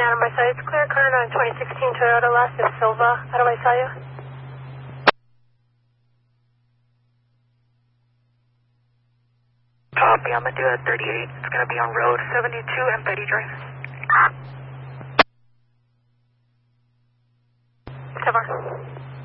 Adam Barsayo. It's clear current on 2016 Toyota Lexus Silva. Adam Barsayo. Copy, I'm going to do a 38. It's going to be on road 72 and Betty Drive.